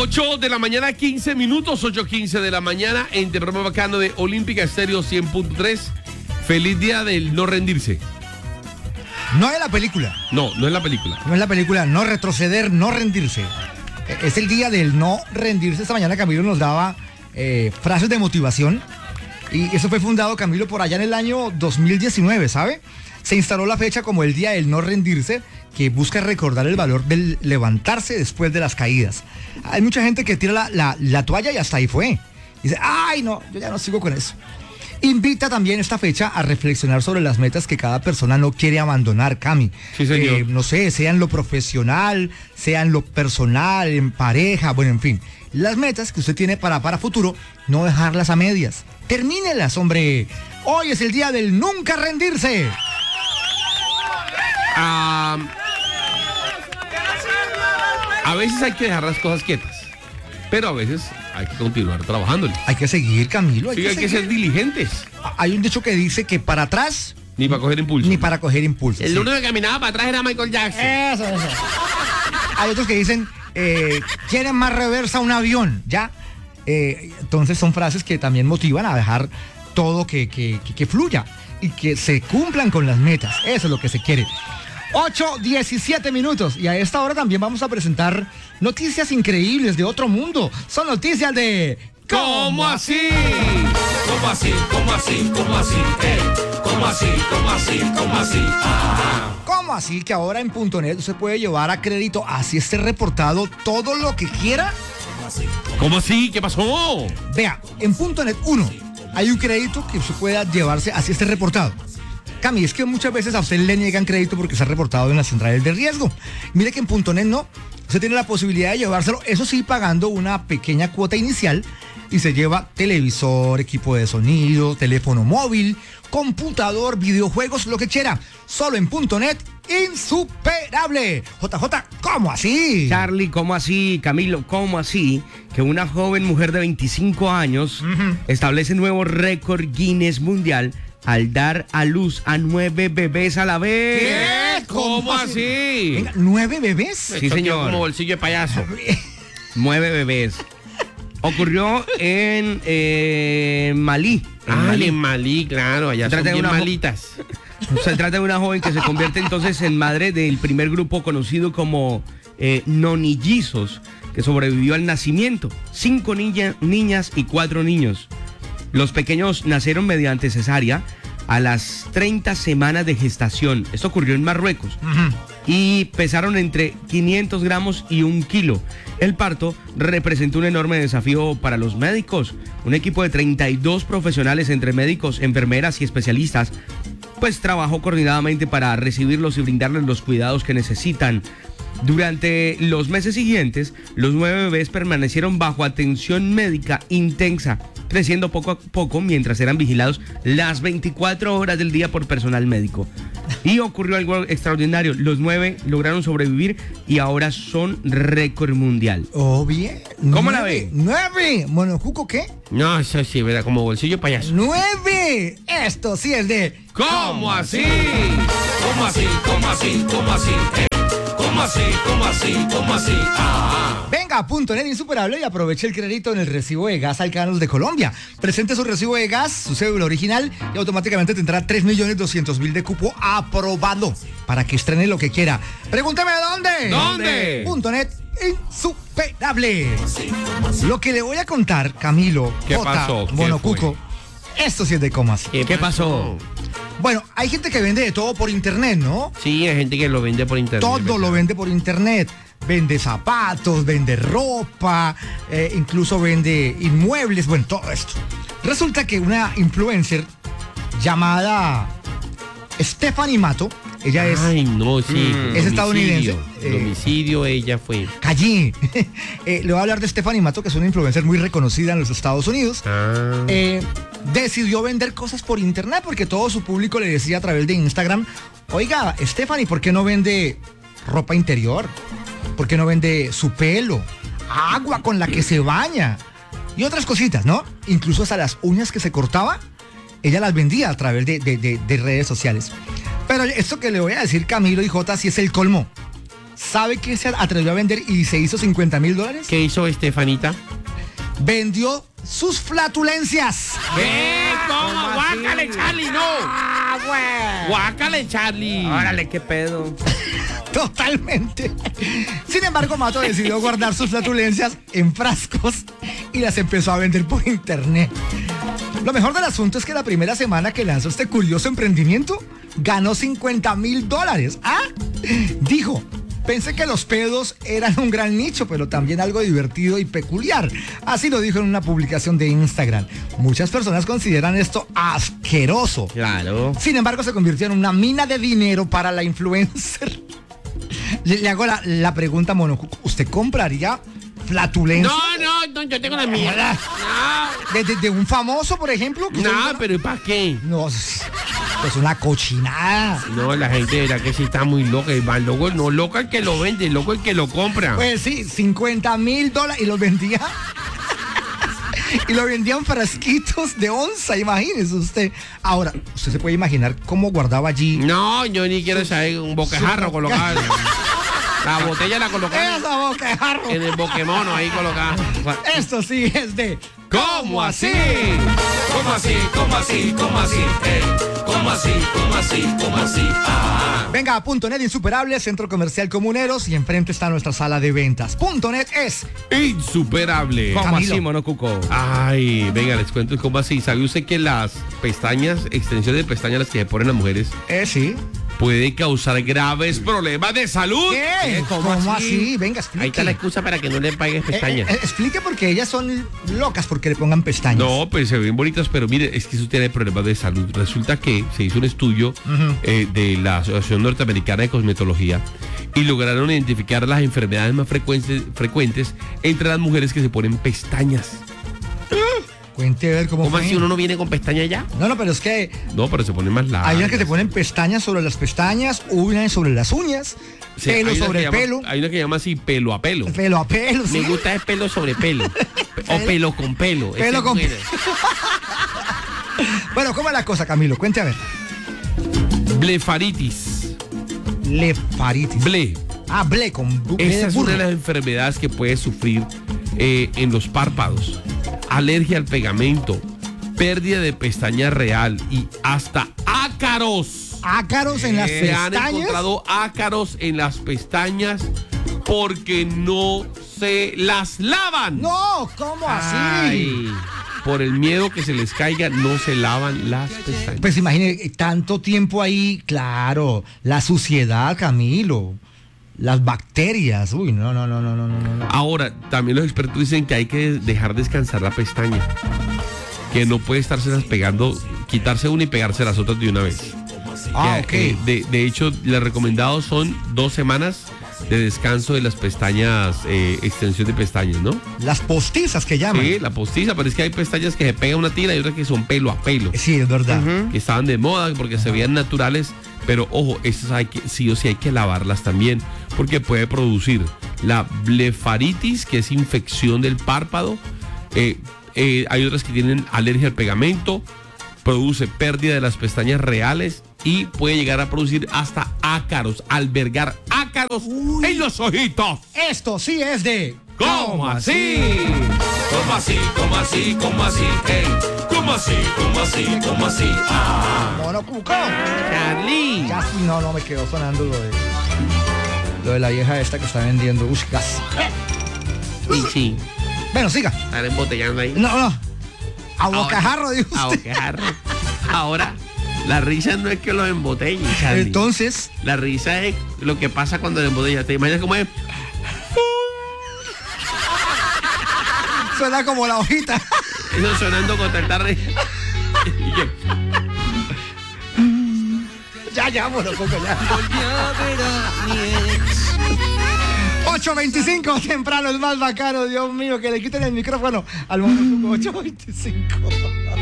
8 de la mañana, 15 minutos, 8:15 de la mañana, en el programa bacano de Olímpica Estéreo 100.3. Feliz día del no rendirse. No es la película. No, no es la película. No es la película, no retroceder, no rendirse. Es el día del no rendirse. Esta mañana Camilo nos daba frases de motivación. Y eso fue fundado, Camilo, por allá en el año 2019, ¿sabe? Se instaló la fecha como el día del no rendirse, que busca recordar el valor del levantarse después de las caídas. Hay mucha gente que tira la toalla y hasta ahí fue. Dice, ay no, yo ya no sigo con eso. Invita también esta fecha a reflexionar sobre las metas que cada persona no quiere abandonar, Cami. Sí, señor. No sé, sea en lo profesional, sea en lo personal, en pareja, bueno, en fin. Las metas que usted tiene para futuro, no dejarlas a medias. Termínelas, hombre. Hoy es el día del nunca rendirse. A veces hay que dejar las cosas quietas, pero a veces hay que continuar trabajándole. Hay que seguir, Camilo. Sí, hay que ser diligentes. Hay un dicho que dice que para atrás... Ni para coger impulso. Ni para coger impulso. El único que caminaba para atrás era Michael Jackson. Eso. Hay otros que dicen, quieren más reversa un avión, ¿ya? Entonces son frases que también motivan a dejar todo que fluya y que se cumplan con las metas. Eso es lo que se quiere. 8:17 minutos. Y a esta hora también vamos a presentar noticias increíbles de otro mundo. Son noticias de... ¿Cómo así? ¿Cómo así? ¿Cómo así? ¿Cómo así? ¿Cómo así? ¿Cómo así? ¿Cómo así? ¿Cómo así que ahora en .net usted puede llevar a crédito, así esté reportado, todo lo que quiera? ¿Cómo así? ¿Qué pasó? Vea, en .net 1 hay un crédito que usted pueda llevarse, así esté reportado. Cami, es que muchas veces a usted le niegan crédito porque está reportado en las centrales de riesgo. Mire que en .net no. Usted tiene la posibilidad de llevárselo, eso sí, pagando una pequeña cuota inicial, y se lleva televisor, equipo de sonido, teléfono móvil, computador, videojuegos, lo que quiera. Solo en .net, insuperable. JJ, ¿cómo así? Charlie, ¿cómo así? Camilo, ¿cómo así? Que una joven mujer de 25 años establece nuevo récord Guinness mundial al dar a luz a 9 bebés a la vez. ¿Qué? ¿Cómo así? Venga, ¿9 bebés? Sí, señor. Como bolsillo de payaso. 9 bebés. Ocurrió en Malí. En Malí, claro, allá son bien malitas. Se trata de una joven que se convierte entonces en madre del primer grupo conocido como nonillizos, que sobrevivió al nacimiento. 5 niñas y 4 niños. Los pequeños nacieron mediante cesárea a las 30 semanas de gestación. Esto ocurrió en Marruecos. Y pesaron entre 500 gramos y 1 kilo. El parto representó un enorme desafío para los médicos. Un equipo de 32 profesionales entre médicos, enfermeras y especialistas, pues trabajó coordinadamente para recibirlos y brindarles los cuidados que necesitan. Durante los meses siguientes, los 9 bebés permanecieron bajo atención médica intensa, creciendo poco a poco mientras eran vigilados las 24 horas del día por personal médico. Y ocurrió algo extraordinario. Los 9 lograron sobrevivir y ahora son récord mundial. Oh, bien. ¿Cómo la ve? 9. Bueno, ¿Juco qué? No, eso sí, ¿verdad? Como bolsillo de payaso. 9. Esto sí es de... ¿Cómo así? ¿Cómo así? ¿Cómo así? ¿Cómo así? ¿Cómo así? ¿Cómo así? ¿Cómo así? Venga a .net Insuperable y aproveche el crédito en el recibo de gas Alcanos de Colombia. Presente su recibo de gas, su cédula original y automáticamente tendrá 3.200.000 de cupo aprobado para que estrene lo que quiera. Pregúnteme dónde. ¿Dónde? .net Insuperable. Lo que le voy a contar, Camilo, ¿Qué Jota, pasó? ¿Qué Monocuco, esto sí es de comas. ¿Qué pasó? Bueno, hay gente que vende de todo por internet, ¿no? Sí, hay gente que lo vende por internet. Todo lo vende por internet. Vende zapatos, vende ropa, incluso vende inmuebles, bueno, todo esto. Resulta que una influencer llamada Stephanie Mato, ella es... Ay, no, sí. Es estadounidense. El homicidio, ella fue. Callí. Le voy a hablar de Stephanie Mato, que es una influencer muy reconocida en los Estados Unidos. Decidió vender cosas por internet porque todo su público le decía a través de Instagram, oiga, Stephanie, ¿por qué no vende ropa interior? ¿Por qué no vende su pelo? Agua con la que se baña. Y otras cositas, ¿no? Incluso hasta las uñas que se cortaba, ella las vendía a través de redes sociales. Pero esto que le voy a decir, Camilo y Jota, sí es el colmo. ¿Sabe qué se atrevió a vender y se hizo $50,000? ¿Qué hizo Estefanita? Vendió sus flatulencias. ¿Qué? ¿Cómo? Guácale, Charlie, no. Guácale, Charlie. Órale, qué pedo. Totalmente. Sin embargo, Mato decidió guardar sus flatulencias en frascos y las empezó a vender por internet. Lo mejor del asunto es que la primera semana que lanzó este curioso emprendimiento, ganó $50,000. ¿Ah? Dijo, pensé que los pedos eran un gran nicho, pero también algo divertido y peculiar. Así lo dijo en una publicación de Instagram. Muchas personas consideran esto asqueroso. Claro. Sin embargo, se convirtió en una mina de dinero para la influencer. Le hago la pregunta, Monocuco. ¿Usted compraría flatulencia? No, yo tengo la mierda. ¿De un famoso, por ejemplo? No, pero ¿y para qué? No, es una cochinada. No, la gente verá que sí está muy loca. Y va loco, no loco el que lo vende, loco el que lo compra. Pues sí, $50,000 y los vendía. Y lo vendían frasquitos de onza, imagínese usted. Ahora, usted se puede imaginar cómo guardaba allí. No, yo ni quiero saber un boquejarro colocado. La botella la colocaba ¡Esa boca de jarro! en el boquemono ahí colocada. Esto sí es de ¿Cómo así? ¿Cómo así? ¿Cómo así? ¿Cómo así? ¿Cómo así? ¿Cómo así? ¿Cómo así? Venga a .net Insuperable, Centro Comercial Comuneros, y enfrente está nuestra sala de ventas. .net es Insuperable. ¿Cómo Camilo. así, Monocuco? Ay, venga, les cuento cómo así. ¿Sabe usted que las pestañas, extensiones de pestañas las que se ponen las mujeres, sí. puede causar graves problemas de salud? ¿Qué? ¿Cómo así? Venga, explique. Ahí está la excusa para que no le pagues pestañas. Explique porque ellas son locas porque le pongan pestañas. No, pues se ven bonitas, pero mire, es que eso tiene problemas de salud. Resulta que se hizo un estudio de la Asociación Norteamericana de Cosmetología y lograron identificar las enfermedades más frecuentes entre las mujeres que se ponen pestañas. Cuente a ver cómo ¿Cómo fue. así uno no viene con pestaña ya? No, pero es que No, pero se ponen más largas. hay unas que te ponen pestañas sobre las pestañas, unas sobre las uñas, Sí, pelo hay una sobre que el llama- pelo, Hay una que llama así pelo a pelo. pelo a pelo. ¿sí? Me gusta es pelo sobre pelo. O pelo con pelo. Pelo Ese con mujer. Bueno, ¿cómo es la cosa, Camilo? Cuente a ver. Blefaritis. Blefaritis. Ble. Ble con B de Esa es una burro. de las enfermedades que puedes sufrir en los párpados. Alergia al pegamento, pérdida de pestaña real y hasta ácaros. Ácaros en las Se han pestañas. encontrado ácaros en las pestañas porque no se las lavan. No, ¿cómo así? Ay, por el miedo que se les caiga, no se lavan las pestañas. Pues imagine, tanto tiempo ahí, claro, la suciedad, Camilo, las bacterias, uy, no. Ahora, también los expertos dicen que hay que dejar descansar la pestaña. Que no puede estárselas pegando, quitarse una y pegarse las otras de una vez. Ah, Que, ok. de hecho, los recomendados son 2 semanas de descanso de las pestañas, extensión de pestañas, ¿no? Las postizas que llaman. Sí, la postiza, pero es que hay pestañas que se pegan una tira y otras que son pelo a pelo. Sí, es verdad. Que estaban de moda porque se veían naturales, pero ojo, estas hay que, sí o sí hay que lavarlas también, porque puede producir la blefaritis, que es infección del párpado. Hay otras que tienen alergia al pegamento, produce pérdida de las pestañas reales y puede llegar a producir hasta ácaros, albergar ácaros en los ojitos. Esto sí es de ¿Cómo así? ¿Cómo así? ¿Cómo así? ¿Cómo así? ¿Cómo así? ¿Cómo así? ¿Cómo así? Monocuco. Charlie. Ya sí, no, me quedó sonando lo de la vieja esta que está vendiendo gas. Sí, sí. Bueno, siga. Están embotellando ahí. No. A bocajarro, dijo A usted. bocajarro. Ahora, la risa no es que los embotellen, Charlie. Entonces, La risa es lo que pasa cuando lo embotellan. ¿Te imaginas cómo es? suena como la hojita. Eso sonando con tanta risa. Ya, Monocuco, ya. 8:25, temprano, es más bacano, Dios mío, que le quiten el micrófono al Monocuco. 8:25.